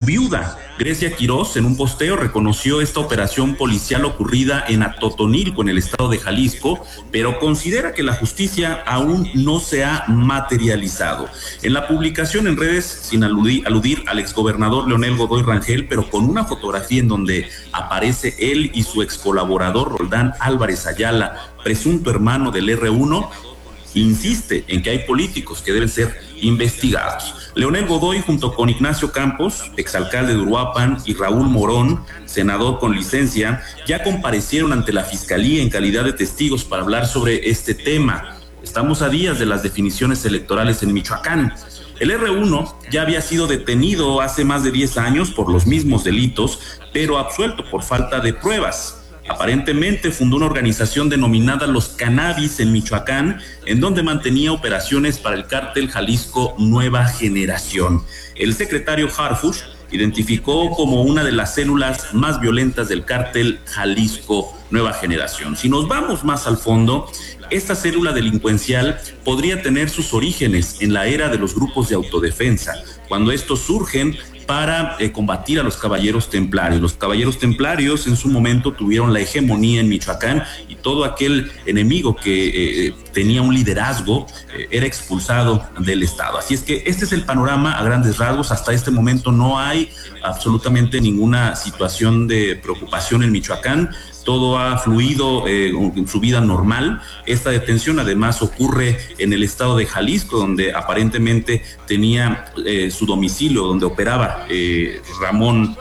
viuda, Grecia Quirós, en un posteo reconoció esta operación policial ocurrida en Atotonilco, en el estado de Jalisco, pero considera que la justicia aún no se ha materializado. En la publicación en redes, sin aludir al exgobernador Leonel Godoy Rangel, pero con una fotografía en donde aparece él y su excolaborador Roldán Álvarez Ayala, presunto hermano del R1, insiste en que hay políticos que deben ser investigados. Leonel Godoy, junto con Ignacio Campos, exalcalde de Uruapan, y Raúl Morón, senador con licencia, ya comparecieron ante la Fiscalía en calidad de testigos para hablar sobre este tema. Estamos a días de las definiciones electorales en Michoacán. El R1 ya había sido detenido hace más de 10 años por los mismos delitos, pero absuelto por falta de pruebas. Aparentemente fundó una organización denominada Los Cannabis en Michoacán, en donde mantenía operaciones para el cártel Jalisco Nueva Generación. El secretario Harfuch identificó como una de las células más violentas del cártel Jalisco Nueva Generación. Si nos vamos más al fondo, esta célula delincuencial podría tener sus orígenes en la era de los grupos de autodefensa, cuando estos surgen para combatir a los caballeros templarios. Los caballeros templarios en su momento tuvieron la hegemonía en Michoacán y todo aquel enemigo que tenía un liderazgo era expulsado del estado. Así es que este es el panorama a grandes rasgos. Hasta este momento no hay absolutamente ninguna situación de preocupación en Michoacán. Todo ha fluido en su vida normal. Esta detención además ocurre en el estado de Jalisco, donde aparentemente tenía su domicilio, donde operaba Ramón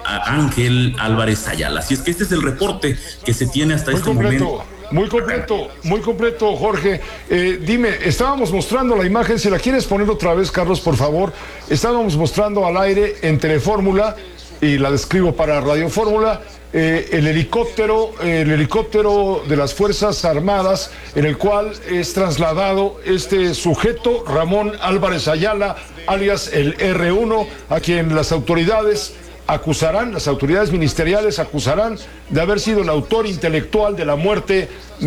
Ángel Álvarez Ayala. Así es que este es el reporte que se tiene hasta este momento. Muy completo, Jorge. Dime, estábamos mostrando la imagen, si la quieres poner otra vez, Carlos, por favor. Estábamos mostrando al aire en Telefórmula, y la describo para Radio Fórmula, el helicóptero de las Fuerzas Armadas, en el cual es trasladado este sujeto, Ramón Álvarez Ayala, alias el R1, a quien las autoridades ministeriales acusarán de haber sido el autor intelectual de la muerte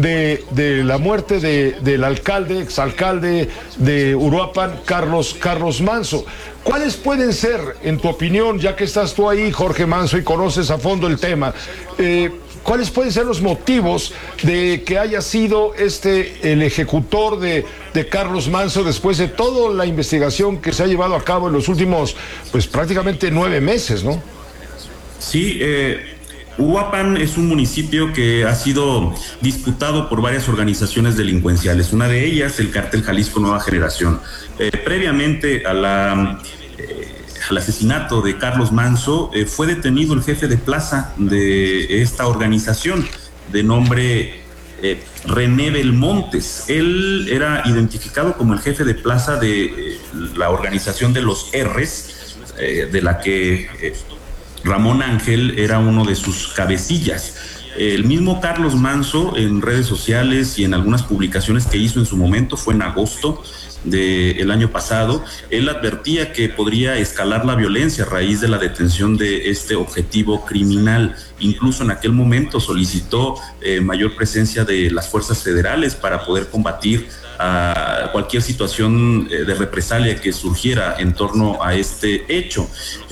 del exalcalde de Uruapan, Carlos Manso. ¿Cuáles pueden ser, en tu opinión, ya que estás tú ahí, Jorge Manso, y conoces a fondo el tema, cuáles pueden ser los motivos de que haya sido el ejecutor de Carlos Manso después de toda la investigación que se ha llevado a cabo en los últimos, pues prácticamente 9 meses, ¿no? Sí, Uruapan es un municipio que ha sido disputado por varias organizaciones delincuenciales, una de ellas el cártel Jalisco Nueva Generación. Previamente al asesinato de Carlos Manso, fue detenido el jefe de plaza de esta organización, de nombre René Belmontes. Él era identificado como el jefe de plaza de la organización de los R's, de la que Ramón Ángel era uno de sus cabecillas. El mismo Carlos Manso, en redes sociales y en algunas publicaciones que hizo en su momento, fue en agosto del año pasado, él advertía que podría escalar la violencia a raíz de la detención de este objetivo criminal. Incluso en aquel momento solicitó mayor presencia de las fuerzas federales para poder combatir a cualquier situación de represalia que surgiera en torno a este hecho.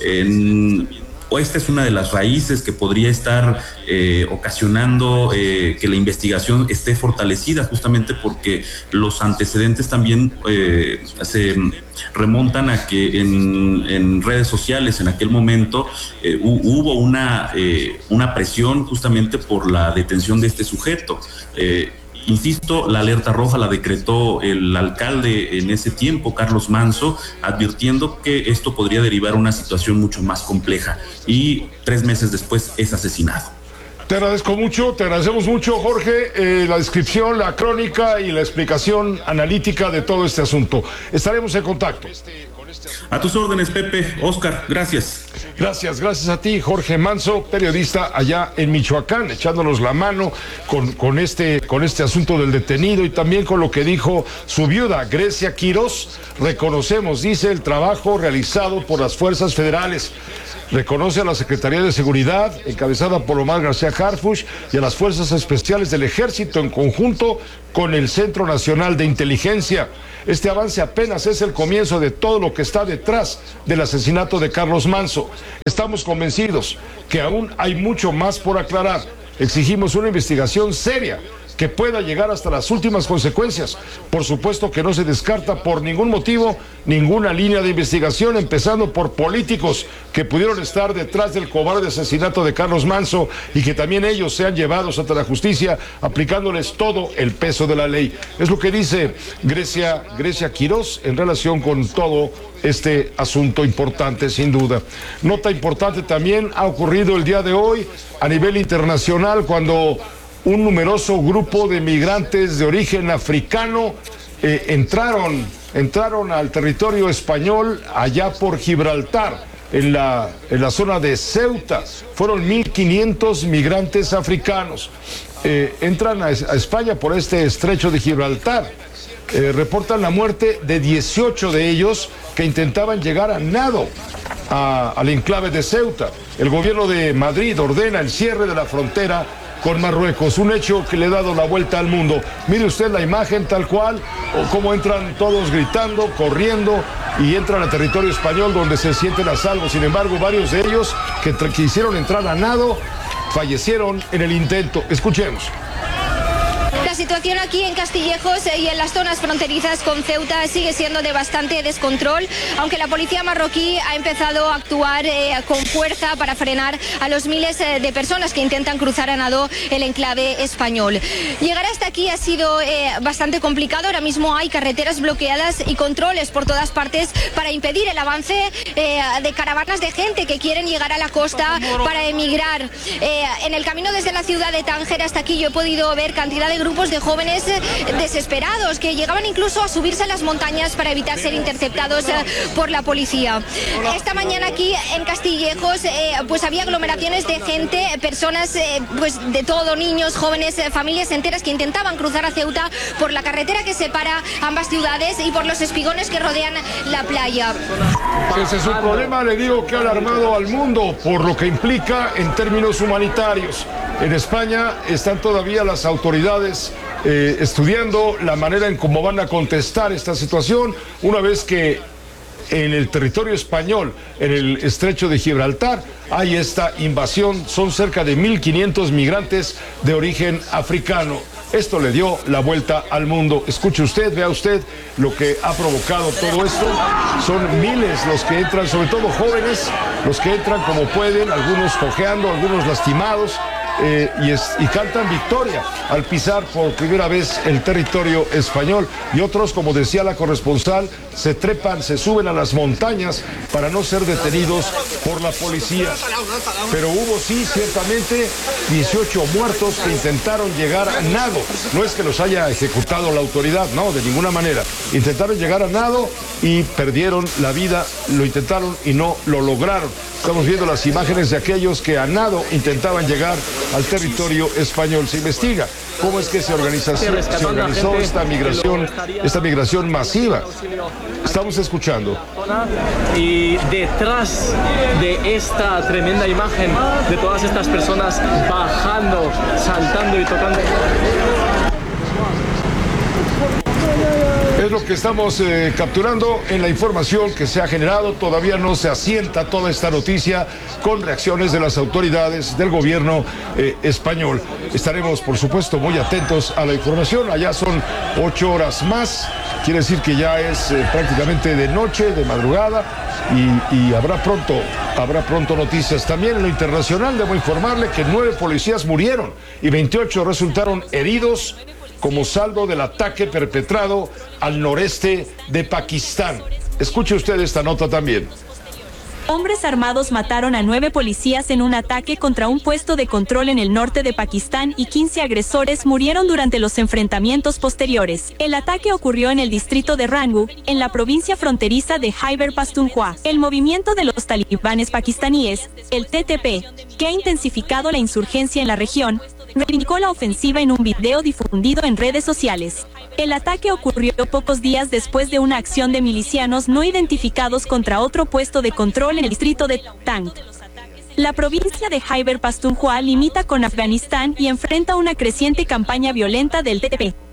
Esta es una de las raíces que podría estar ocasionando que la investigación esté fortalecida, justamente porque los antecedentes también se remontan a que en redes sociales en aquel momento hubo una presión justamente por la detención de este sujeto. Insisto, la alerta roja la decretó el alcalde en ese tiempo, Carlos Manso, advirtiendo que esto podría derivar a una situación mucho más compleja, y 3 meses después es asesinado. Te agradecemos mucho, Jorge, la descripción, la crónica y la explicación analítica de todo este asunto. Estaremos en contacto. A tus órdenes, Pepe. Oscar, gracias. Gracias a ti, Jorge Manso, periodista allá en Michoacán, echándonos la mano con este asunto del detenido, y también con lo que dijo su viuda, Grecia Quirós. Reconocemos, dice, el trabajo realizado por las fuerzas federales. Reconoce a la Secretaría de Seguridad, encabezada por Omar García Harfuch, y a las Fuerzas Especiales del Ejército en conjunto con el Centro Nacional de Inteligencia. Este avance apenas es el comienzo de todo lo que está detrás del asesinato de Carlos Manso. Estamos convencidos que aún hay mucho más por aclarar. Exigimos una investigación seria que pueda llegar hasta las últimas consecuencias. Por supuesto que no se descarta por ningún motivo ninguna línea de investigación, empezando por políticos que pudieron estar detrás del cobarde asesinato de Carlos Manso y que también ellos sean llevados ante la justicia aplicándoles todo el peso de la ley. Es lo que dice Grecia Quirós en relación con todo este asunto importante, sin duda. Nota importante también ha ocurrido el día de hoy a nivel internacional cuando un numeroso grupo de migrantes de origen africano entraron al territorio español allá por Gibraltar, en la zona de Ceuta. Fueron 1.500 migrantes africanos. Entran a España por este estrecho de Gibraltar. Reportan la muerte de 18 de ellos que intentaban llegar a nado al enclave de Ceuta. El gobierno de Madrid ordena el cierre de la frontera con Marruecos, un hecho que le ha dado la vuelta al mundo. Mire usted la imagen tal cual, o cómo entran todos gritando, corriendo, y entran al territorio español donde se sienten a salvo. Sin embargo, varios de ellos que quisieron entrar a nado fallecieron en el intento. Escuchemos. La situación aquí en Castillejos y en las zonas fronterizas con Ceuta sigue siendo de bastante descontrol, aunque la policía marroquí ha empezado a actuar con fuerza para frenar a los miles de personas que intentan cruzar a nado el enclave español. Llegar hasta aquí ha sido bastante complicado. Ahora mismo hay carreteras bloqueadas y controles por todas partes para impedir el avance de caravanas de gente que quieren llegar a la costa para emigrar. En el camino desde la ciudad de Tánger hasta aquí yo he podido ver cantidad de grupos de jóvenes desesperados que llegaban incluso a subirse a las montañas para evitar ser interceptados por la policía. Esta mañana aquí en Castillejos pues había aglomeraciones de gente, personas pues de todo, niños, jóvenes, familias enteras que intentaban cruzar a Ceuta por la carretera que separa ambas ciudades y por los espigones que rodean la playa. Ese es un problema, le digo, que ha alarmado al mundo por lo que implica en términos humanitarios. En España están todavía las autoridades estudiando la manera en cómo van a contestar esta situación una vez que en el territorio español, en el estrecho de Gibraltar, hay esta invasión. Son cerca de 1.500 migrantes de origen africano. Esto le dio la vuelta al mundo. Escuche usted, vea usted lo que ha provocado todo esto. Son miles los que entran, sobre todo jóvenes, los que entran como pueden, algunos cojeando, algunos lastimados. Y cantan victoria al pisar por primera vez el territorio español, y otros, como decía la corresponsal, se trepan, se suben a las montañas para no ser detenidos por la policía. Pero hubo sí, ciertamente, 18 muertos que intentaron llegar a nado. No es que los haya ejecutado la autoridad, no, de ninguna manera. Intentaron llegar a nado y perdieron la vida, lo intentaron y no lo lograron. Estamos viendo las imágenes de aquellos que a nado intentaban llegar al territorio español. Se investiga cómo es que se organizó esta migración masiva. Estamos escuchando. Y detrás de esta tremenda imagen de todas estas personas bajando, saltando y tocando. Es lo que estamos capturando en la información que se ha generado. Todavía no se asienta toda esta noticia con reacciones de las autoridades del gobierno español. Estaremos, por supuesto, muy atentos a la información. Allá son 8 horas más. Quiere decir que ya es prácticamente de noche, de madrugada, y habrá pronto noticias. También en lo internacional debo informarle que 9 policías murieron y 28 resultaron heridos como saldo del ataque perpetrado al noreste de Pakistán. Escuche usted esta nota también. Hombres armados mataron a 9 policías en un ataque contra un puesto de control en el norte de Pakistán y 15 agresores murieron durante los enfrentamientos posteriores. El ataque ocurrió en el distrito de Rangoon, en la provincia fronteriza de Khyber Pakhtunkhwa. El movimiento de los talibanes pakistaníes, el TTP, que ha intensificado la insurgencia en la región, reivindicó la ofensiva en un video difundido en redes sociales. El ataque ocurrió pocos días después de una acción de milicianos no identificados contra otro puesto de control en el distrito de Tang. La provincia de Khyber Pakhtunkhwa limita con Afganistán y enfrenta una creciente campaña violenta del TTP.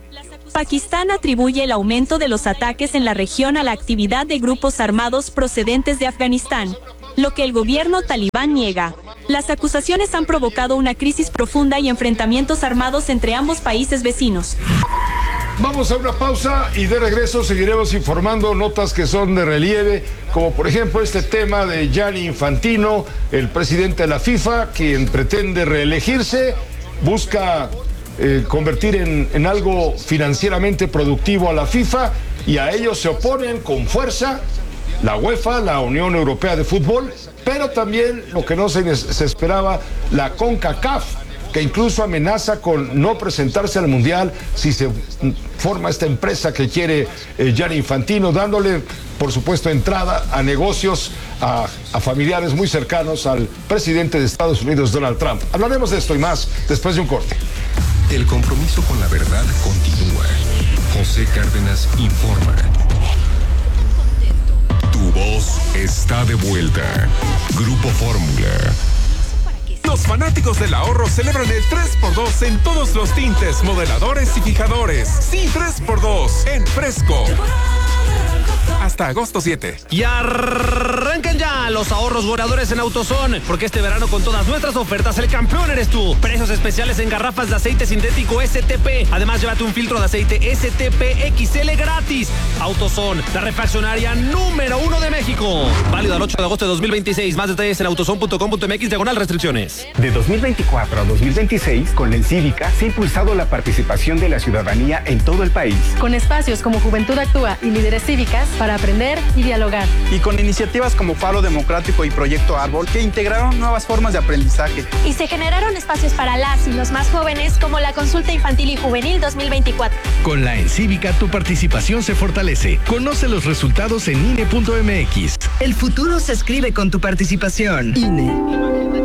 Pakistán atribuye el aumento de los ataques en la región a la actividad de grupos armados procedentes de Afganistán, lo que el gobierno talibán niega. Las acusaciones han provocado una crisis profunda y enfrentamientos armados entre ambos países vecinos. Vamos a una pausa y de regreso seguiremos informando notas que son de relieve, como por ejemplo este tema de Gianni Infantino, el presidente de la FIFA, quien pretende reelegirse, busca convertir en algo financieramente productivo a la FIFA, y a ellos se oponen con fuerza la UEFA, la Unión Europea de Fútbol, pero también lo que no se esperaba, la CONCACAF, que incluso amenaza con no presentarse al Mundial si se forma esta empresa que quiere Gianni Infantino, dándole, por supuesto, entrada a negocios a familiares muy cercanos al presidente de Estados Unidos, Donald Trump. Hablaremos de esto y más después de un corte. El compromiso con la verdad continúa. José Cárdenas informa. Tu voz está de vuelta. Grupo Fórmula. Los fanáticos del ahorro celebran el 3x2 en todos los tintes, modeladores y fijadores. Sí, 3x2 en Fresco. Hasta agosto 7. Y arrancan ya los ahorros voladores en AutoZone, porque este verano con todas nuestras ofertas el campeón eres tú. Precios especiales en garrafas de aceite sintético STP. Además, llévate un filtro de aceite STP XL gratis. AutoZone, la refaccionaria número 1 de México. Válido al 8 de agosto de 2026. Más detalles en autozone.com.mx/restricciones. De 2024 a 2026, con la Encívica se ha impulsado la participación de la ciudadanía en todo el país. Con espacios como Juventud Actúa y Líderes Cívicas para aprender y dialogar. Y con iniciativas como Faro Democrático y Proyecto Árbol, que integraron nuevas formas de aprendizaje. Y se generaron espacios para las y los más jóvenes, como la Consulta Infantil y Juvenil 2024. Con la Encívica tu participación se fortalece. Conoce los resultados en INE.mx. El futuro se escribe con tu participación. INE.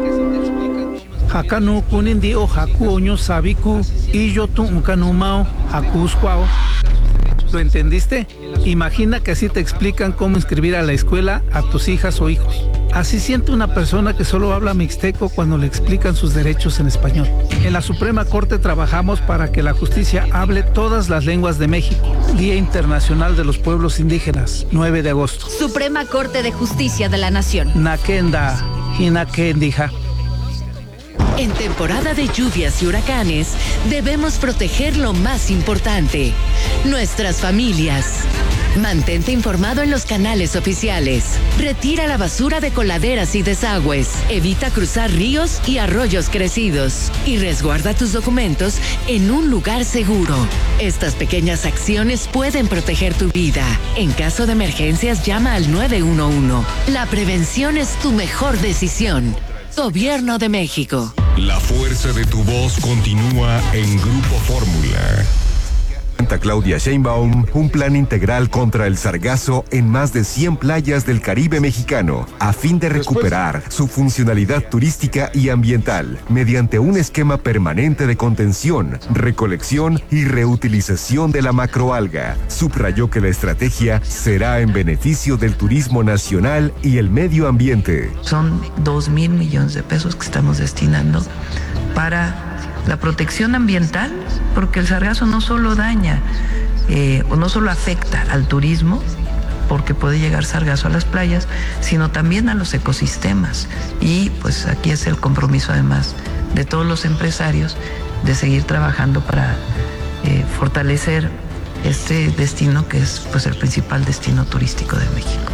Hakanu kunindio haku oño sabiku y yo tu unkanumao hakusquao. ¿Lo entendiste? Imagina que así te explican cómo inscribir a la escuela a tus hijas o hijos. Así siente una persona que solo habla mixteco cuando le explican sus derechos en español. En la Suprema Corte trabajamos para que la justicia hable todas las lenguas de México. Día Internacional de los Pueblos Indígenas, 9 de agosto. Suprema Corte de Justicia de la Nación. Nakenda, Hinakendija. En temporada de lluvias y huracanes, debemos proteger lo más importante, nuestras familias. Mantente informado en los canales oficiales. Retira la basura de coladeras y desagües. Evita cruzar ríos y arroyos crecidos. Y resguarda tus documentos en un lugar seguro. Estas pequeñas acciones pueden proteger tu vida. En caso de emergencias, llama al 911. La prevención es tu mejor decisión. Gobierno de México. La fuerza de tu voz continúa en Grupo Fórmula. Santa Claudia Sheinbaum, un plan integral contra el sargazo en más de 100 playas del Caribe mexicano, a fin de recuperar su funcionalidad turística y ambiental, mediante un esquema permanente de contención, recolección y reutilización de la macroalga. Subrayó que la estrategia será en beneficio del turismo nacional y el medio ambiente. Son 2,000 millones de pesos que estamos destinando para la protección ambiental, porque el sargazo no solo daña o no solo afecta al turismo, porque puede llegar sargazo a las playas, sino también a los ecosistemas. Y pues aquí es el compromiso además de todos los empresarios de seguir trabajando para fortalecer este destino que es pues el principal destino turístico de México.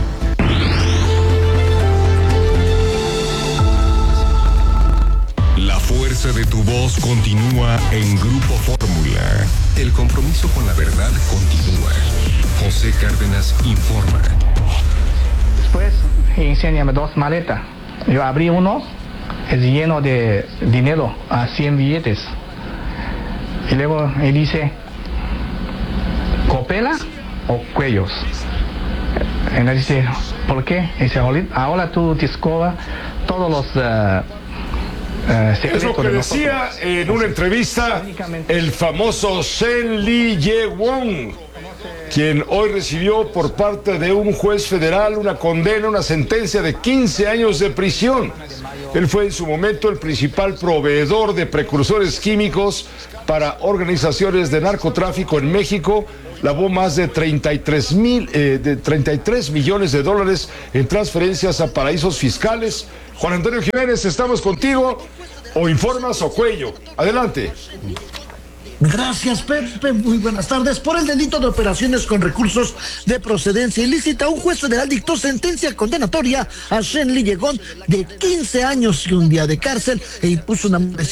La fuerza de tu voz continúa en Grupo Fórmula. El compromiso con la verdad continúa. José Cárdenas informa. Después, enséñame 2 maletas. Yo abrí uno, es lleno de dinero, a 100 billetes. Y luego él dice, ¿copela o cuellos? Y él dice, ¿por qué? Y dice, ahora tú descubres todos los... es lo que decía en una entrevista el famoso Shen Li Ye Won, quien hoy recibió por parte de un juez federal una condena, una sentencia de 15 años de prisión. Él fue en su momento el principal proveedor de precursores químicos para organizaciones de narcotráfico en México. Lavó más de 33 millones de dólares en transferencias a paraísos fiscales. Juan Antonio Jiménez, estamos contigo. O informas o cuello. Adelante. Gracias, Pepe. Muy buenas tardes. Por el delito de operaciones con recursos de procedencia ilícita, un juez federal dictó sentencia condenatoria a Shen Li Yegon de 15 años y un día de cárcel e impuso una multa de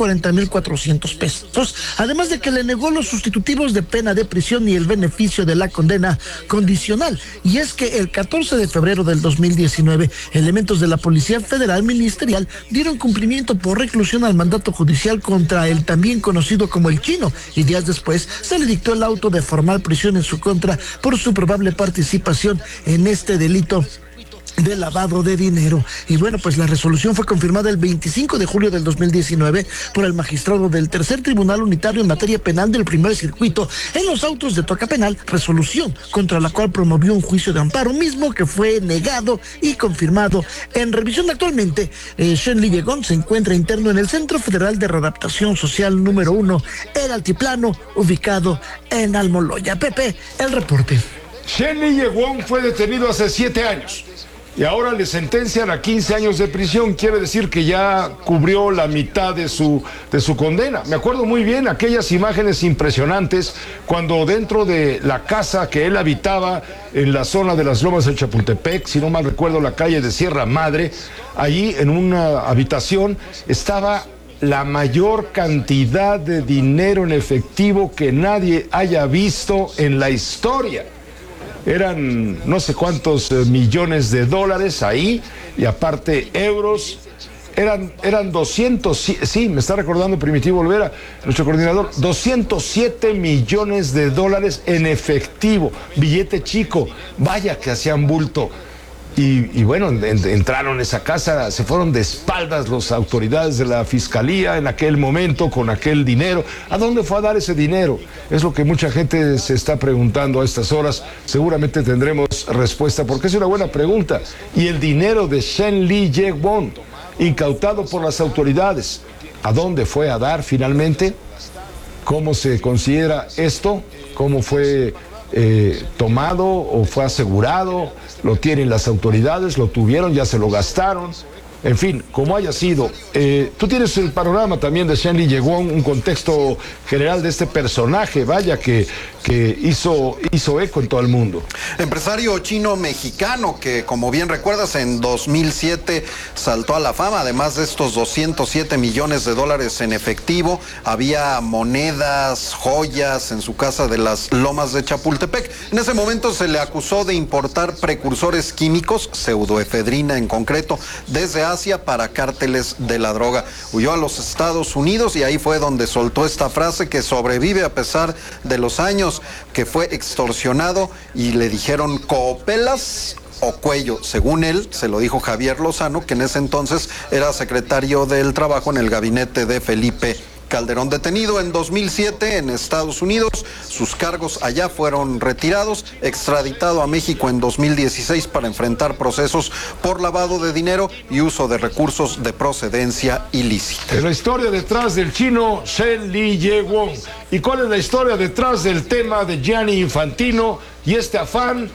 140,400 pesos. Además de que le negó los sustitutivos de pena de prisión y el beneficio de la condena condicional. Y es que el 14 de febrero del 2019, elementos de la Policía Federal Ministerial dieron cumplimiento por reclusión al mandato judicial contra el también conocido como el Chino, y días después se le dictó el auto de formal prisión en su contra por su probable participación en este delito de lavado de dinero. Y bueno, pues la resolución fue confirmada el 25 de julio del 2019 por el magistrado del Tercer Tribunal Unitario en materia penal del Primer Circuito en los autos de Toca Penal, resolución contra la cual promovió un juicio de amparo, mismo que fue negado y confirmado en revisión. Actualmente, Shen Li Yegon se encuentra interno en el Centro Federal de Readaptación Social número 1, El Altiplano, ubicado en Almoloya. Pepe, el reporte. Shen Li Yegon fue detenido hace 7 años. Y ahora le sentencian a 15 años de prisión. Quiere decir que ya cubrió la mitad de su condena. Me acuerdo muy bien aquellas imágenes impresionantes cuando dentro de la casa que él habitaba en la zona de las Lomas de Chapultepec, si no mal recuerdo la calle de Sierra Madre, allí en una habitación estaba la mayor cantidad de dinero en efectivo que nadie haya visto en la historia. Eran no sé cuántos millones de dólares ahí, y aparte euros. Eran 200, sí, me está recordando Primitivo Olvera, nuestro coordinador, 207 millones de dólares en efectivo, billete chico. Vaya que hacían bulto. Y bueno, entraron a esa casa, se fueron de espaldas las autoridades de la fiscalía en aquel momento con aquel dinero. ¿A dónde fue a dar ese dinero? Es lo que mucha gente se está preguntando a estas horas. Seguramente tendremos respuesta porque es una buena pregunta. Y el dinero de Shen Li Yegon, incautado por las autoridades, ¿a dónde fue a dar finalmente? ¿Cómo se considera esto? ¿Cómo fue tomado o fue asegurado? Lo tienen las autoridades, lo tuvieron, ya se lo gastaron. En fin, como haya sido, tú tienes el panorama también de Shen Li Yegon, un contexto general de este personaje, vaya, que hizo eco en todo el mundo. Empresario chino-mexicano que, como bien recuerdas, en 2007 saltó a la fama. Además de estos 207 millones de dólares en efectivo, había monedas, joyas en su casa de las Lomas de Chapultepec. En ese momento se le acusó de importar precursores químicos, pseudoefedrina en concreto, desde Asia para cárteles de la droga. Huyó a los Estados Unidos y ahí fue donde soltó esta frase que sobrevive a pesar de los años, que fue extorsionado y le dijeron coopelas o cuello. Según él, se lo dijo Javier Lozano, que en ese entonces era secretario del Trabajo en el gabinete de Felipe Calderón. Detenido en 2007 en Estados Unidos, sus cargos allá fueron retirados, extraditado a México en 2016 para enfrentar procesos por lavado de dinero y uso de recursos de procedencia ilícita. Es la historia detrás del chino Shen Li Yegon. ¿Y cuál es la historia detrás del tema de Gianni Infantino y este afán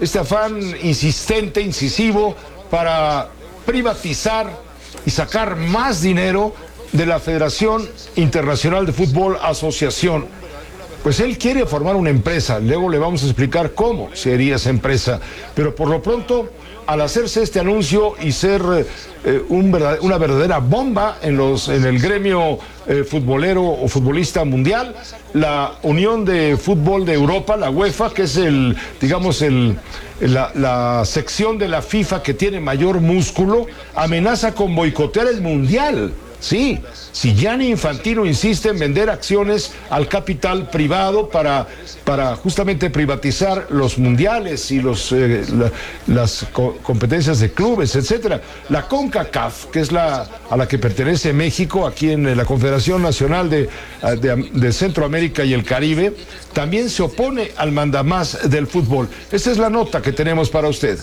insistente, incisivo para privatizar y sacar más dinero de la Federación Internacional de Fútbol Asociación? Pues él quiere formar una empresa, luego le vamos a explicar cómo sería esa empresa, pero por lo pronto, al hacerse este anuncio y ser una verdadera bomba en el gremio futbolero o futbolista mundial, la Unión de Fútbol de Europa, la UEFA, que es la sección de la FIFA que tiene mayor músculo, amenaza con boicotear el Mundial Sí, si Gianni Infantino insiste en vender acciones al capital privado para justamente privatizar los mundiales y las competencias de clubes, etcétera. La CONCACAF, que es a la que pertenece México, aquí en la Confederación Nacional de Centroamérica y el Caribe, también se opone al mandamás del fútbol. Esta es la nota que tenemos para usted.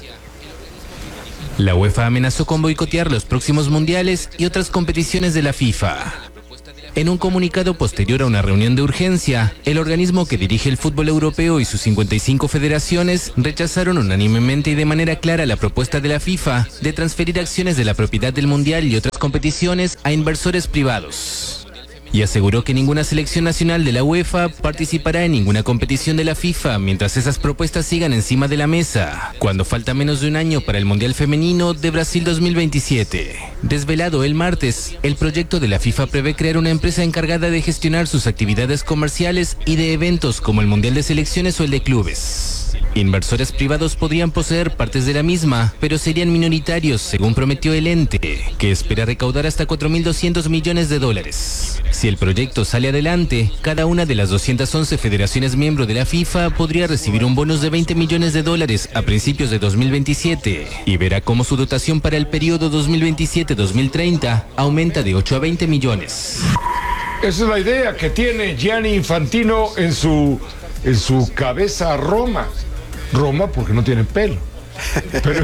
La UEFA amenazó con boicotear los próximos mundiales y otras competiciones de la FIFA. En un comunicado posterior a una reunión de urgencia, el organismo que dirige el fútbol europeo y sus 55 federaciones rechazaron unánimemente y de manera clara la propuesta de la FIFA de transferir acciones de la propiedad del mundial y otras competiciones a inversores privados. Y aseguró que ninguna selección nacional de la UEFA participará en ninguna competición de la FIFA mientras esas propuestas sigan encima de la mesa, cuando falta menos de un año para el Mundial Femenino de Brasil 2027. Desvelado el martes, el proyecto de la FIFA prevé crear una empresa encargada de gestionar sus actividades comerciales y de eventos como el Mundial de Selecciones o el de Clubes. Inversores privados podrían poseer partes de la misma, pero serían minoritarios, según prometió el ente, que espera recaudar hasta $4.200 millones. Si el proyecto sale adelante, cada una de las 211 federaciones miembros de la FIFA podría recibir un bonus de $20 millones a principios de 2027 y verá cómo su dotación para el periodo 2027-2030 aumenta de 8 a 20 millones. Esa es la idea que tiene Gianni Infantino en su cabeza Roma porque no tiene pelo. Pero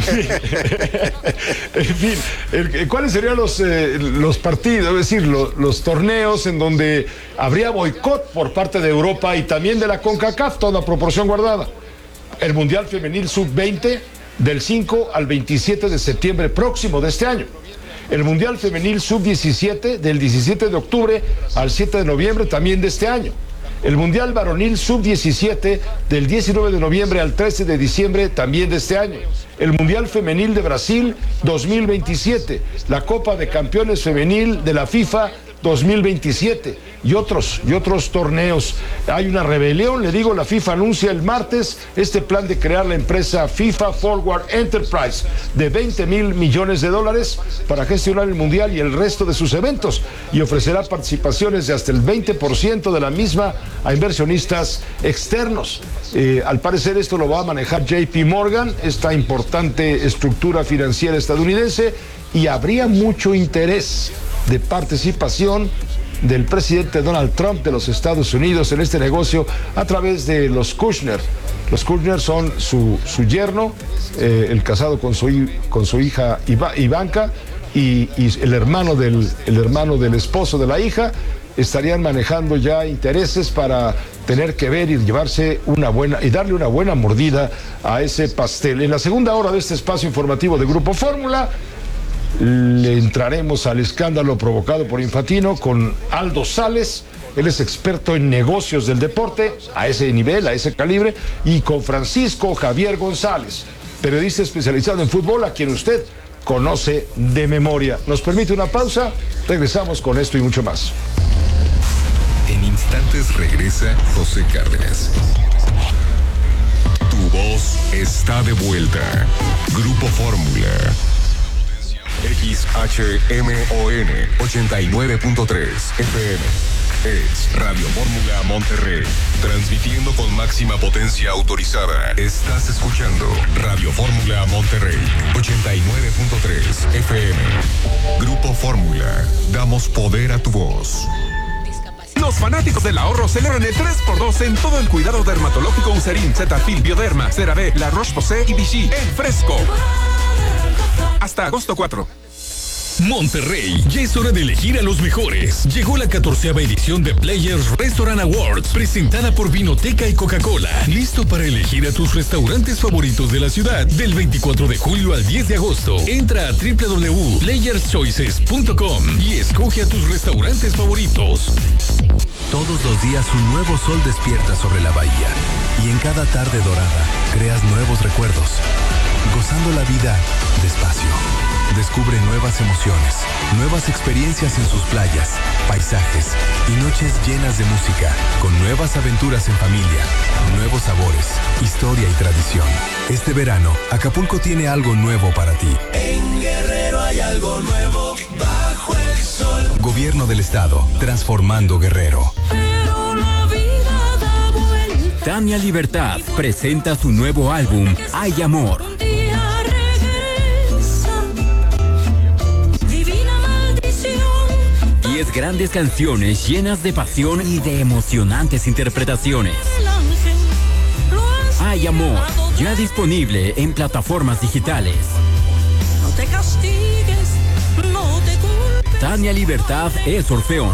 en fin, ¿cuáles serían los partidos, es decir, los torneos en donde habría boicot por parte de Europa y también de la CONCACAF, toda proporción guardada? El Mundial Femenil Sub-20 del 5 al 27 de septiembre próximo de este año. El Mundial Femenil Sub-17 del 17 de octubre al 7 de noviembre también de este año. El Mundial Varonil Sub-17 del 19 de noviembre al 13 de diciembre también de este año. El Mundial Femenil de Brasil 2027. La Copa de Campeones Femenil de la FIFA 2027 y otros torneos. Hay una rebelión, le digo, la FIFA anuncia el martes este plan de crear la empresa FIFA Forward Enterprise de $20.000 millones para gestionar el Mundial y el resto de sus eventos y ofrecerá participaciones de hasta el 20% de la misma a inversionistas externos. Al parecer esto lo va a manejar JP Morgan, esta importante estructura financiera estadounidense, y habría mucho interés de participación del presidente Donald Trump de los Estados Unidos en este negocio a través de los Kushner. Los Kushner son su yerno, el casado con su hija Ivanka y el hermano del esposo de la hija. Estarían manejando ya intereses para tener que ver y llevarse y darle una buena mordida a ese pastel. En la segunda hora de este espacio informativo de Grupo Fórmula, le entraremos al escándalo provocado por Infantino con Aldo Sales. Él es experto en negocios del deporte, a ese nivel, a ese calibre, y con Francisco Javier González, periodista especializado en fútbol, a quien usted conoce de memoria. ¿Nos permite una pausa? Regresamos con esto y mucho más. En instantes regresa José Cárdenas. Tu voz está de vuelta. Grupo Fórmula. XHMON 89.3 FM. Es Radio Fórmula Monterrey. Transmitiendo con máxima potencia autorizada. Estás escuchando Radio Fórmula Monterrey 89.3 FM. Grupo Fórmula. Damos poder a tu voz. Los fanáticos del ahorro celebran el 3x2 en todo el cuidado dermatológico Eucerin, Cetaphil, Bioderma, CeraVe, La Roche-Posay y Vichy en Fresco. Hasta agosto 4. Monterrey, ya es hora de elegir a los mejores. Llegó la 14ª edición de Players Restaurant Awards, presentada por Vinoteca y Coca-Cola. Listo para elegir a tus restaurantes favoritos de la ciudad del 24 de julio al 10 de agosto. Entra a www.playerschoices.com y escoge a tus restaurantes favoritos. Todos los días un nuevo sol despierta sobre la bahía y en cada tarde dorada creas nuevos recuerdos, gozando la vida despacio. Descubre nuevas emociones, nuevas experiencias en sus playas, paisajes y noches llenas de música, con nuevas aventuras en familia, nuevos sabores, historia y tradición. Este verano, Acapulco tiene algo nuevo para ti. En Guerrero hay algo nuevo bajo el sol. gobierno del estado, transformando Guerrero. Tania Libertad presenta su nuevo álbum, Hay Amor. 10 grandes canciones llenas de pasión y de emocionantes interpretaciones. Hay Amor, ya disponible en plataformas digitales. No te castigues, no te culpes. Tania Libertad es Orfeón.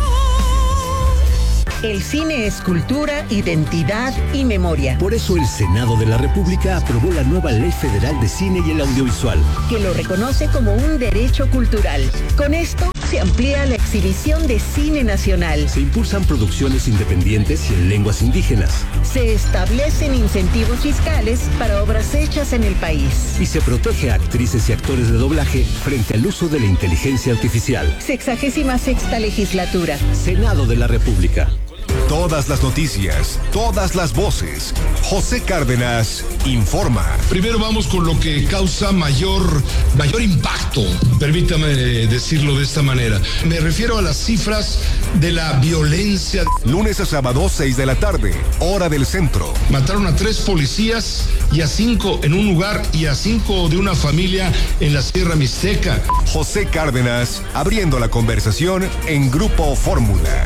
El cine es cultura, identidad y memoria. Por eso el Senado de la República aprobó la nueva Ley Federal de Cine y el Audiovisual, que lo reconoce como un derecho cultural. Con esto se amplía la exhibición de cine nacional. Se impulsan producciones independientes y en lenguas indígenas. Se establecen incentivos fiscales para obras hechas en el país. Y se protege a actrices y actores de doblaje frente al uso de la inteligencia artificial. 66ª legislatura. Senado de la República. Todas las noticias, todas las voces. José Cárdenas informa. Primero vamos con lo que causa mayor impacto, permítame decirlo de esta manera. Me refiero a las cifras de la violencia. Lunes a sábado, 6 de la tarde, hora del centro. Mataron a 3 policías y a 5 en un lugar y a 5 de una familia en la Sierra Mixteca. José Cárdenas abriendo la conversación en Grupo Fórmula.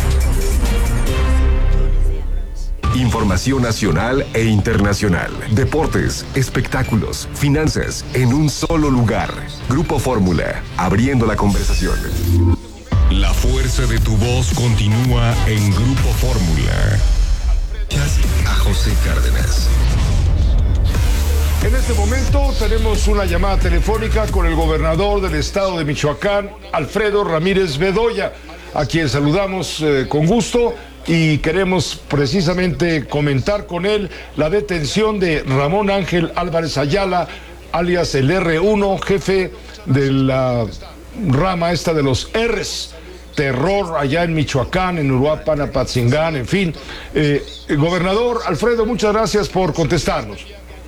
Información nacional e internacional, deportes, espectáculos, finanzas, en un solo lugar. Grupo Fórmula, abriendo la conversación. La fuerza de tu voz continúa en Grupo Fórmula. A José Cárdenas. En este momento tenemos una llamada telefónica con el gobernador del estado de Michoacán, Alfredo Ramírez Bedoya, a quien saludamos con gusto. Y queremos precisamente comentar con él la detención de Ramón Ángel Álvarez Ayala, alias el R1, jefe de la rama esta de los R's, terror allá en Michoacán, en Uruapan, Apatzingán, en fin. Gobernador Alfredo, muchas gracias por contestarnos.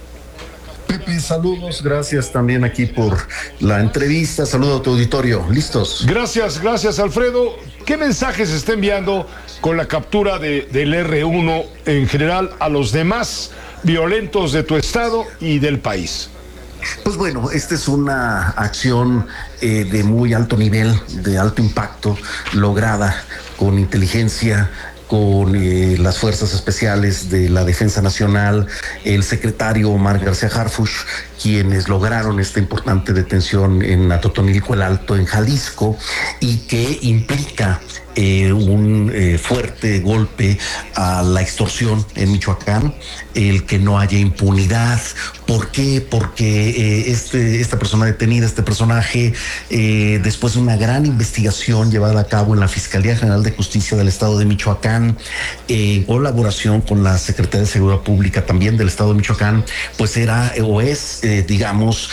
Pepe, saludos, gracias también aquí por la entrevista, saludo a tu auditorio, ¿listos? Gracias Alfredo. ¿Qué mensajes está enviando con la captura del R1 en general a los demás violentos de tu estado y del país? Pues bueno, esta es una acción de muy alto nivel, de alto impacto, lograda con inteligencia, con las fuerzas especiales de la Defensa Nacional, el secretario Omar García Harfuch, quienes lograron esta importante detención en Atotonilco el Alto, en Jalisco, y que implica un fuerte golpe a la extorsión en Michoacán, el que no haya impunidad. ¿Por qué? Porque esta persona detenida, este personaje, después de una gran investigación llevada a cabo en la Fiscalía General de Justicia del Estado de Michoacán, en colaboración con la Secretaría de Seguridad Pública también del Estado de Michoacán, pues era o es, digamos,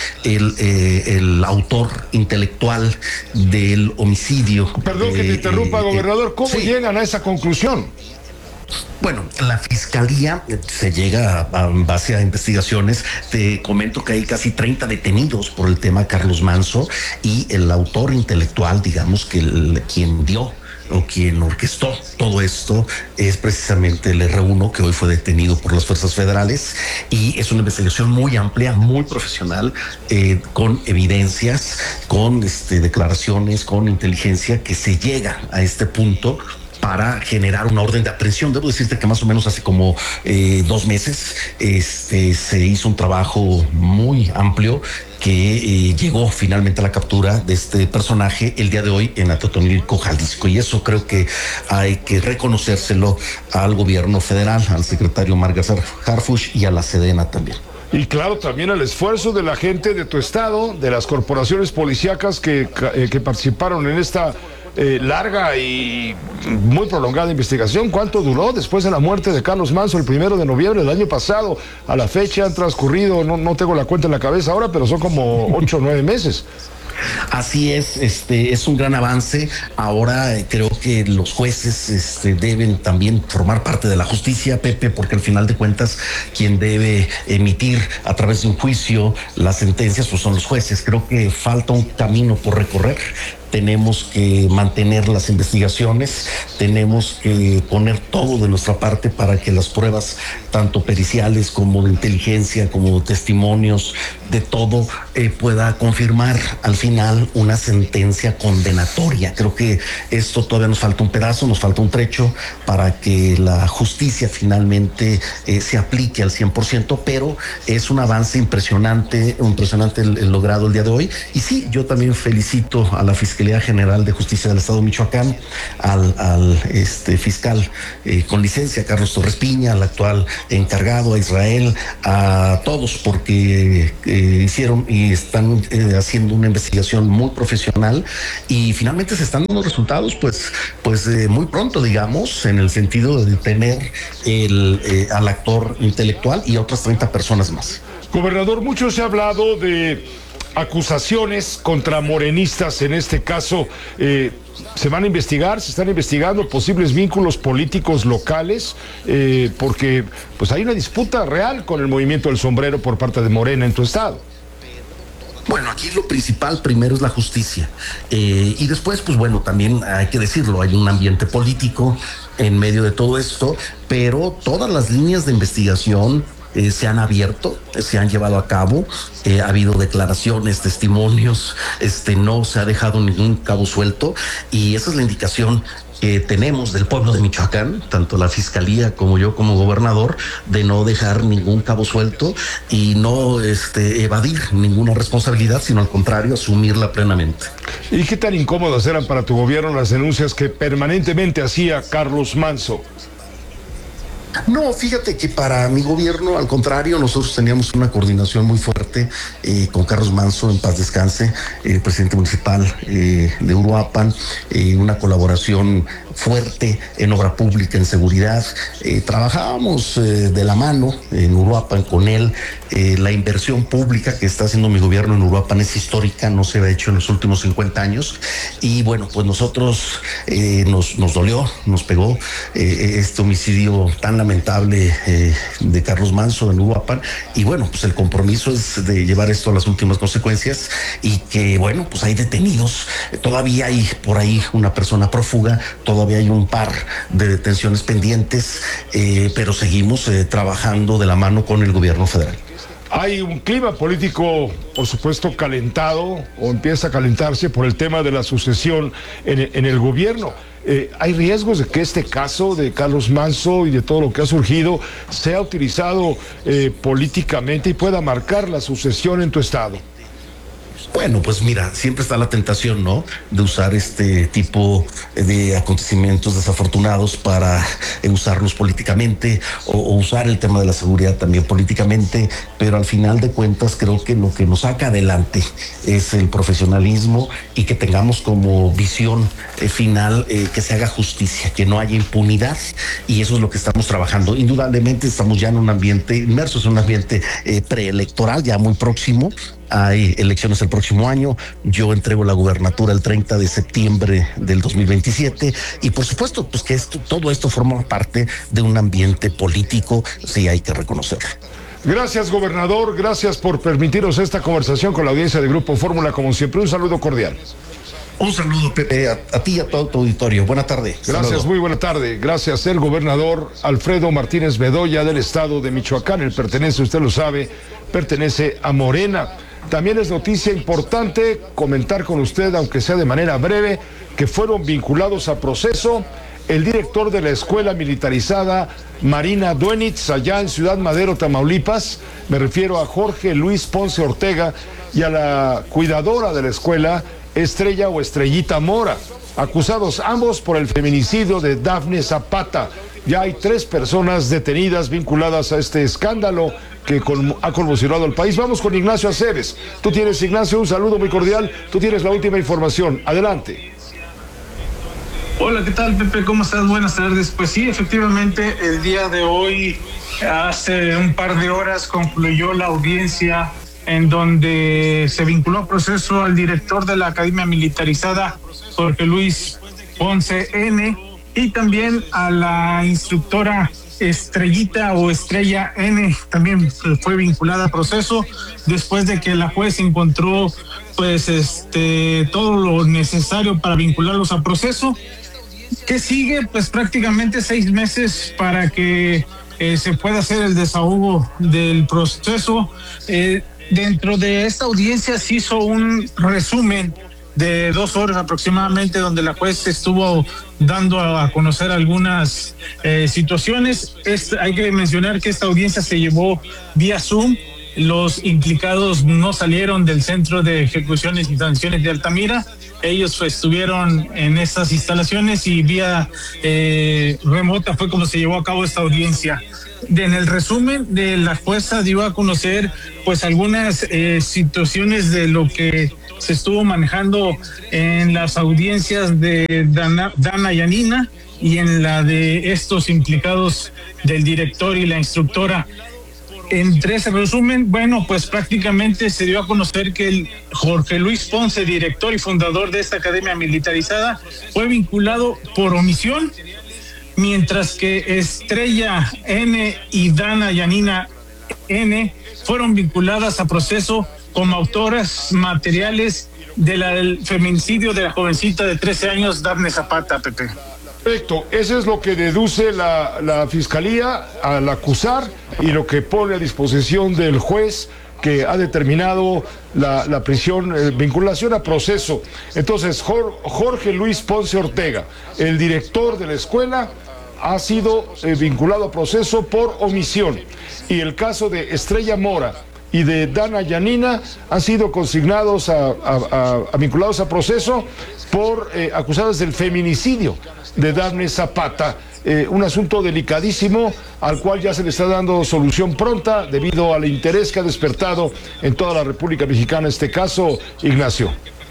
el autor intelectual del homicidio. Perdón que te interrumpa, gobernador, ¿cómo llegan a esa conclusión? Bueno, la fiscalía se llega en base a investigaciones. Te comento que hay casi 30 detenidos por el tema Carlos Manso, y el autor intelectual, digamos, que quien dio o quien orquestó todo esto es precisamente el R1, que hoy fue detenido por las fuerzas federales, y es una investigación muy amplia, muy profesional, con evidencias, con declaraciones, con inteligencia, que se llega a este punto para generar una orden de aprehensión. Debo decirte que más o menos hace como 2 meses se hizo un trabajo muy amplio que llegó finalmente a la captura de este personaje el día de hoy en Atotonilco, Jalisco. Y eso creo que hay que reconocérselo al gobierno federal, al secretario Omar García Harfuch y a la Sedena también. Y claro, también al esfuerzo de la gente de tu estado, de las corporaciones policíacas que participaron en esta larga y muy prolongada investigación. ¿Cuánto duró después de la muerte de Carlos Manso el 1 de noviembre del año pasado? A la fecha han transcurrido, no tengo la cuenta en la cabeza ahora, pero son como 8 o 9 meses. Así es un gran avance. Ahora creo que los jueces deben también formar parte de la justicia, Pepe, porque al final de cuentas quien debe emitir a través de un juicio las sentencias pues son los jueces. Creo que falta un camino por recorrer, tenemos que mantener las investigaciones, tenemos que poner todo de nuestra parte para que las pruebas, tanto periciales como de inteligencia, como testimonios, de todo, pueda confirmar al final una sentencia condenatoria. Creo que esto todavía nos falta un pedazo, nos falta un trecho para que la justicia finalmente se aplique al 100%, pero es un avance impresionante el logrado el día de hoy. Y sí, yo también felicito a la Fiscalía General de Justicia del Estado de Michoacán, al fiscal con licencia, Carlos Torres Piña, al actual encargado, a Israel, a todos, porque hicieron y están haciendo una investigación muy profesional y finalmente se están dando resultados pues muy pronto, digamos, en el sentido de detener al actor intelectual y a otras 30 personas más. Gobernador, mucho se ha hablado de acusaciones contra morenistas, en este caso, se van a investigar, se están investigando posibles vínculos políticos locales, porque pues hay una disputa real con el movimiento del sombrero por parte de Morena en tu estado. Bueno, aquí lo principal primero es la justicia, y después, pues bueno, también hay que decirlo, hay un ambiente político en medio de todo esto, pero todas las líneas de investigación se han abierto, se han llevado a cabo, ha habido declaraciones, testimonios, no se ha dejado ningún cabo suelto, y esa es la indicación que tenemos del pueblo de Michoacán, tanto la Fiscalía como yo como gobernador, de no dejar ningún cabo suelto y no evadir ninguna responsabilidad, sino al contrario, asumirla plenamente. ¿Y qué tan incómodas eran para tu gobierno las denuncias que permanentemente hacía Carlos Manso? No, fíjate que para mi gobierno, al contrario, nosotros teníamos una coordinación muy fuerte con Carlos Manso, en paz descanse, presidente municipal de Uruapan, una colaboración fuerte en obra pública, en seguridad. Trabajábamos de la mano en Uruapan con él. La inversión pública que está haciendo mi gobierno en Uruapan es histórica, no se había hecho en los últimos 50 años. Y bueno, pues nosotros nos dolió, nos pegó este homicidio tan lamentable de Carlos Manso en Uruapan. Y bueno, pues el compromiso es de llevar esto a las últimas consecuencias y que, bueno, pues hay detenidos. Todavía hay por ahí una persona prófuga, todavía hay un par de detenciones pendientes, pero seguimos trabajando de la mano con el gobierno federal. Hay un clima político, por supuesto, calentado o empieza a calentarse por el tema de la sucesión en el gobierno. ¿Hay riesgos de que este caso de Carlos Manso y de todo lo que ha surgido sea utilizado políticamente y pueda marcar la sucesión en tu estado? Bueno, pues mira, siempre está la tentación, ¿no?, de usar este tipo de acontecimientos desafortunados para usarlos políticamente o usar el tema de la seguridad también políticamente, pero al final de cuentas creo que lo que nos saca adelante es el profesionalismo y que tengamos como visión final que se haga justicia, que no haya impunidad, y eso es lo que estamos trabajando. Indudablemente estamos ya en un ambiente, inmersos en un ambiente preelectoral ya muy próximo. Hay elecciones el próximo año, yo entrego la gubernatura el 30 de septiembre del 2027 y por supuesto pues que todo esto forma parte de un ambiente político, sí hay que reconocerlo. Gracias, gobernador, gracias por permitirnos esta conversación con la audiencia de Grupo Fórmula, como siempre, un saludo cordial. Un saludo, Pepe, a ti y a todo tu auditorio. Buena tarde. Gracias, saludo. Muy buena tarde. Gracias, el gobernador Alfredo Martínez Bedoya del estado de Michoacán. Él pertenece, usted lo sabe, pertenece a Morena. También es noticia importante comentar con usted, aunque sea de manera breve, que fueron vinculados a proceso el director de la escuela militarizada Marina Duenitz, allá en Ciudad Madero, Tamaulipas. Me refiero a Jorge Luis Ponce Ortega y a la cuidadora de la escuela, Estrella o Estrellita Mora, acusados ambos por el feminicidio de Dafne Zapata. Ya hay 3 personas detenidas vinculadas a este escándalo que ha conmocionado al país. Vamos con Ignacio Aceves. Tú tienes, Ignacio, un saludo muy cordial. Tú tienes la última información. Adelante. Hola, ¿qué tal, Pepe? ¿Cómo estás? Buenas tardes. Pues sí, efectivamente, el día de hoy, hace un par de horas, concluyó la audiencia en donde se vinculó a proceso al director de la Academia Militarizada, Jorge Luis Ponce N., y también a la instructora Estrellita o Estrella N., también fue vinculada a proceso después de que la juez encontró pues todo lo necesario para vincularlos a proceso. ¿Qué sigue? Pues prácticamente 6 meses para que se pueda hacer el desahogo del proceso. Dentro de esta audiencia se hizo un resumen de 2 horas aproximadamente, donde la juez estuvo dando a conocer algunas situaciones. Hay que mencionar que esta audiencia se llevó vía Zoom. Los implicados no salieron del Centro de Ejecuciones y Sanciones de Altamira. Ellos estuvieron en estas instalaciones y vía remota fue como se llevó a cabo esta audiencia. En el resumen de la jueza dio a conocer pues algunas situaciones de lo que se estuvo manejando en las audiencias de Dana Yanina y en la de estos implicados del director y la instructora. Entre ese resumen, bueno, pues prácticamente se dio a conocer que el Jorge Luis Ponce, director y fundador de esta academia militarizada, fue vinculado por omisión, mientras que Estrella N y Dana Yanina N fueron vinculadas a proceso como autoras materiales del feminicidio de la jovencita de 13 años, Dafne Zapata, Pepe. Perfecto, eso es lo que deduce la fiscalía al acusar y lo que pone a disposición del juez que ha determinado la prisión, vinculación a proceso. Entonces, Jorge Luis Ponce Ortega, el director de la escuela, ha sido vinculado a proceso por omisión, y el caso de Estrella Mora y de Dana Yanina han sido consignados vinculados a proceso por acusadas del feminicidio de Dafne Zapata, un asunto delicadísimo al cual ya se le está dando solución pronta debido al interés que ha despertado en toda la República Mexicana este caso, Ignacio.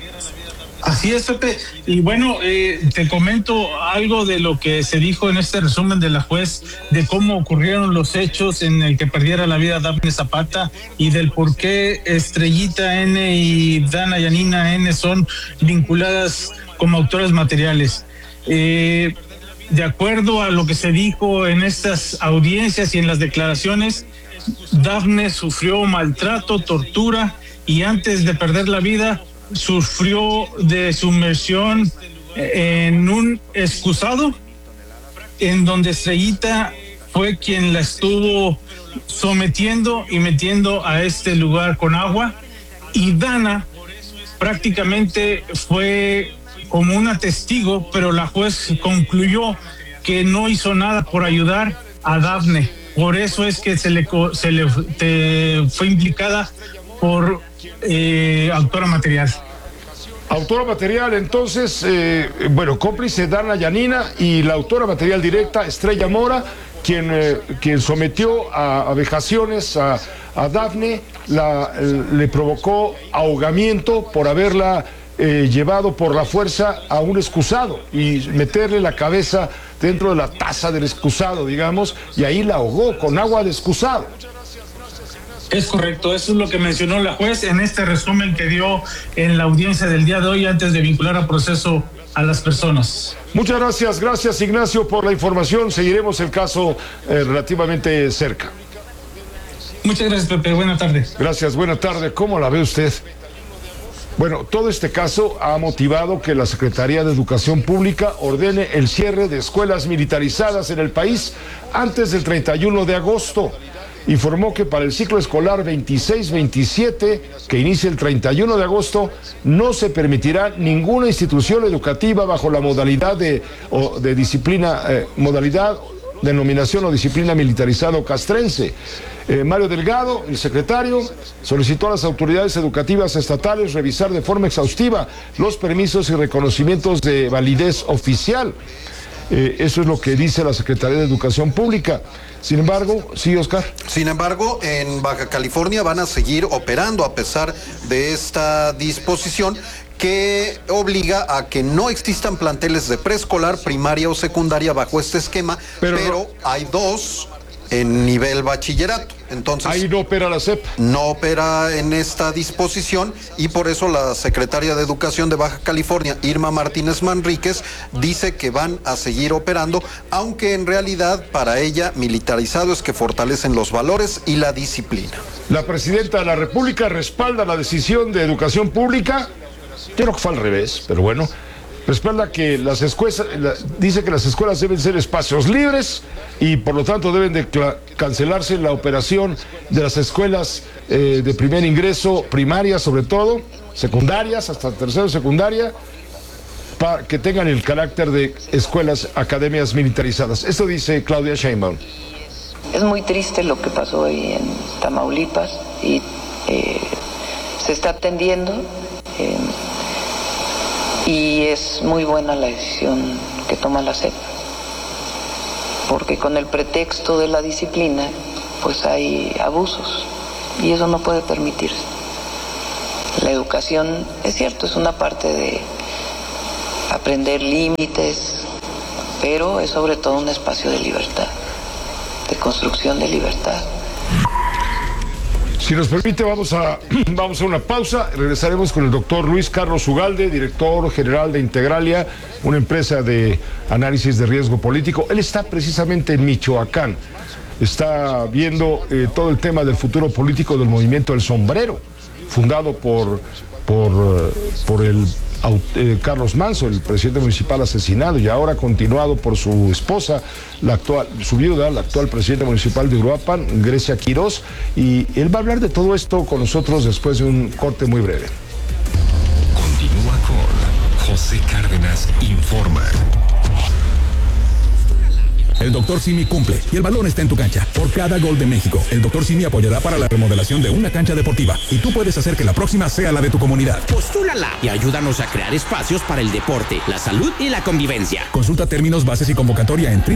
Así es, Pepe. Y bueno, te comento algo de lo que se dijo en este resumen de la juez, de cómo ocurrieron los hechos en el que perdiera la vida Dafne Zapata y del por qué Estrellita N y Dana Yanina N son vinculadas como autores materiales. De acuerdo a lo que se dijo en estas audiencias y en las declaraciones, Dafne sufrió maltrato, tortura y antes de perder la vida sufrió de sumersión en un excusado en donde Estrellita fue quien la estuvo sometiendo y metiendo a este lugar con agua, y Dana prácticamente fue como una testigo, pero la juez concluyó que no hizo nada por ayudar a Dafne. Por eso es que se le fue implicada por autora material. Autora material, entonces, cómplice Dana Yanina y la autora material directa, Estrella Mora, quien sometió a vejaciones a Dafne, le provocó ahogamiento por haberla llevado por la fuerza a un excusado y meterle la cabeza dentro de la taza del excusado, digamos, y ahí la ahogó con agua de excusado. Es correcto, eso es lo que mencionó la juez en este resumen que dio en la audiencia del día de hoy antes de vincular a proceso a las personas. Muchas gracias Ignacio por la información, seguiremos el caso relativamente cerca. Muchas gracias, Pepe, buena tarde. Gracias, buena tarde. ¿Cómo la ve usted? Bueno, todo este caso ha motivado que la Secretaría de Educación Pública ordene el cierre de escuelas militarizadas en el país antes del 31 de agosto. Informó que para el ciclo escolar 26-27, que inicia el 31 de agosto, no se permitirá ninguna institución educativa bajo la modalidad denominación o disciplina militarizado castrense. Mario Delgado, el secretario, solicitó a las autoridades educativas estatales revisar de forma exhaustiva los permisos y reconocimientos de validez oficial. Eso es lo que dice la Secretaría de Educación Pública. Sin embargo, sí, Oscar. Sin embargo, en Baja California van a seguir operando a pesar de esta disposición que obliga a que no existan planteles de preescolar, primaria o secundaria bajo este esquema, pero hay dos en nivel bachillerato. Entonces, ahí no opera la SEP. No opera en esta disposición y por eso la secretaria de Educación de Baja California, Irma Martínez Manríquez, dice que van a seguir operando, aunque en realidad para ella militarizado es que fortalecen los valores y la disciplina. La presidenta de la República respalda la decisión de Educación Pública. Yo creo que fue al revés, pero bueno. Respalda que las escuelas, dice que las escuelas deben ser espacios libres y por lo tanto deben de cancelarse la operación de las escuelas de primer ingreso, primarias sobre todo, secundarias, hasta tercero secundaria, para que tengan el carácter de escuelas, academias militarizadas. Esto dice Claudia Sheinbaum. Es muy triste lo que pasó ahí en Tamaulipas y se está atendiendo. Y es muy buena la decisión que toma la SEP, porque con el pretexto de la disciplina, pues hay abusos, y eso no puede permitirse. La educación, es cierto, es una parte de aprender límites, pero es sobre todo un espacio de libertad, de construcción de libertad. Si nos permite, vamos a una pausa. Regresaremos con el doctor Luis Carlos Ugalde, director general de Integralia, una empresa de análisis de riesgo político. Él está precisamente en Michoacán. Está viendo todo el tema del futuro político del movimiento El Sombrero, fundado por el Carlos Manso, el presidente municipal asesinado, y ahora continuado por su esposa, su viuda, la actual presidenta municipal de Uruapan, Grecia Quirós, y él va a hablar de todo esto con nosotros después de un corte muy breve. Continúa con José Cárdenas Informa. El Dr. Simi cumple y el balón está en tu cancha. Por cada gol de México, el Dr. Simi apoyará para la remodelación de una cancha deportiva y tú puedes hacer que la próxima sea la de tu comunidad. Postúlala y ayúdanos a crear espacios para el deporte, la salud y la convivencia. Consulta términos, bases y convocatoria en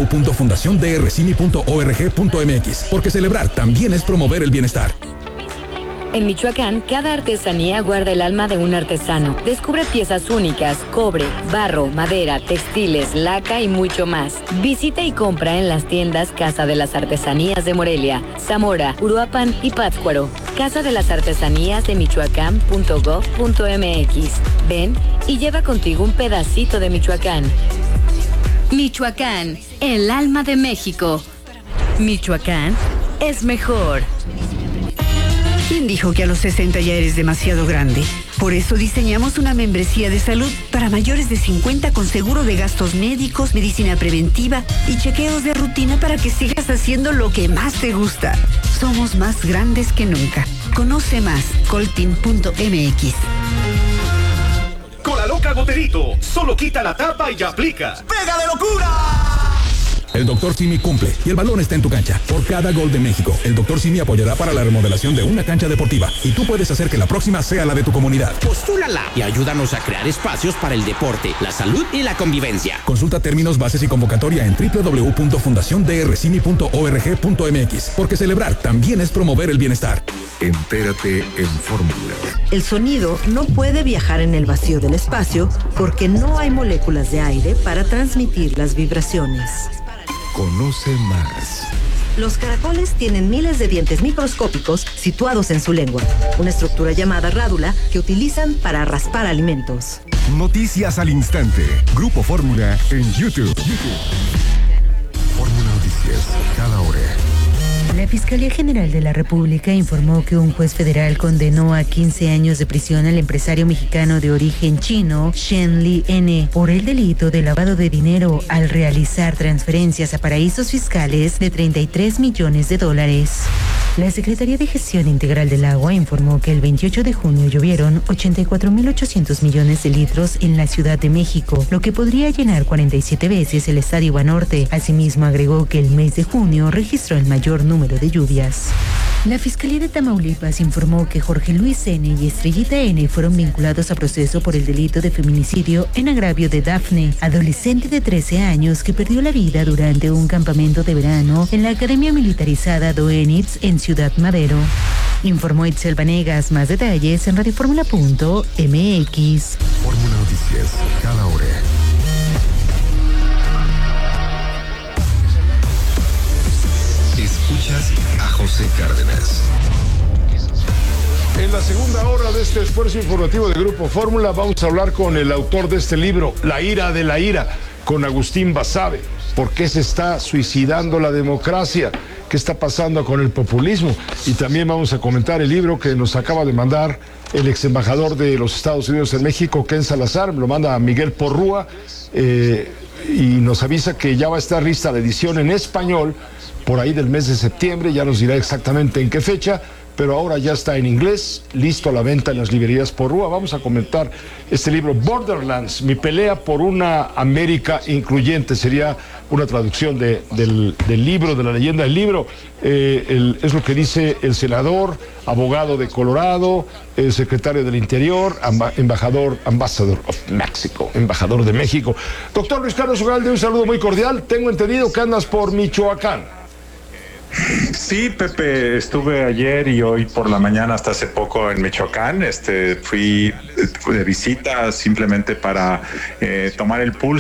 www.fundaciondrcimi.org.mx, porque celebrar también es promover el bienestar. En Michoacán, cada artesanía guarda el alma de un artesano. Descubre piezas únicas, cobre, barro, madera, textiles, laca y mucho más. Visita y compra en las tiendas Casa de las Artesanías de Morelia, Zamora, Uruapan y Pátzcuaro. Casa de las Artesanías de Michoacán.gov.mx. Ven y lleva contigo un pedacito de Michoacán. Michoacán, el alma de México. Michoacán es mejor. ¿Quién dijo que a los 60 ya eres demasiado grande? Por eso diseñamos una membresía de salud para mayores de 50 con seguro de gastos médicos, medicina preventiva y chequeos de rutina para que sigas haciendo lo que más te gusta. Somos más grandes que nunca. Conoce más, coltin.mx. Con la loca Goterito, solo quita la tapa y ya aplica. ¡Pega de locura! El Dr. Simi cumple y el balón está en tu cancha. Por cada gol de México, el Dr. Simi apoyará para la remodelación de una cancha deportiva y tú puedes hacer que la próxima sea la de tu comunidad. Postúlala y ayúdanos a crear espacios para el deporte, la salud y la convivencia. Consulta términos, bases y convocatoria en www.fundaciondrcimi.org.mx, porque celebrar también es promover el bienestar. Entérate en Fórmula. El sonido no puede viajar en el vacío del espacio porque no hay moléculas de aire para transmitir las vibraciones. Conoce más. Los caracoles tienen miles de dientes microscópicos situados en su lengua, una estructura llamada rádula que utilizan para raspar alimentos. Noticias al instante. Grupo Fórmula en YouTube. Fórmula Noticias, cada hora. La Fiscalía General de la República informó que un juez federal condenó a 15 años de prisión al empresario mexicano de origen chino, Shen Li N, por el delito de lavado de dinero al realizar transferencias a paraísos fiscales de $33 millones. La Secretaría de Gestión Integral del Agua informó que el 28 de junio llovieron 84.800 millones de litros en la Ciudad de México, lo que podría llenar 47 veces el Estadio Banorte. Asimismo, agregó que el mes de junio registró el mayor número de lluvias. La Fiscalía de Tamaulipas informó que Jorge Luis N. y Estrellita N. fueron vinculados a proceso por el delito de feminicidio en agravio de Dafne, adolescente de 13 años que perdió la vida durante un campamento de verano en la Academia Militarizada Doenitz en Ciudad Madero. Informó Itzel Vanegas. Más detalles en radioformula.mx. Fórmula Noticias, cada hora. esfuerzo informativo de Grupo Fórmula. Vamos a hablar con el autor de este libro, La ira de la ira, con Agustín Basabe. ¿Por qué se está suicidando la democracia? ¿Qué está pasando con el populismo? Y también vamos a comentar el libro que nos acaba de mandar el ex embajador de los Estados Unidos en México, Ken Salazar. Lo manda a Miguel Porrúa y nos avisa que ya va a estar lista la edición en español por ahí del mes de septiembre. Ya nos dirá exactamente en qué fecha, pero ahora ya está en inglés, listo a la venta en las librerías Porrúa. Vamos a comentar este libro, Borderlands, mi pelea por una América incluyente. Sería una traducción del libro, de la leyenda del libro. Es lo que dice el senador, abogado de Colorado, el secretario del Interior, ambassador of Mexico, embajador de México. Doctor Luis Carlos Ugalde, un saludo muy cordial. Tengo entendido que andas por Michoacán. Sí, Pepe, estuve ayer y hoy por la mañana hasta hace poco en Michoacán. Fui de visita simplemente para tomar el pulso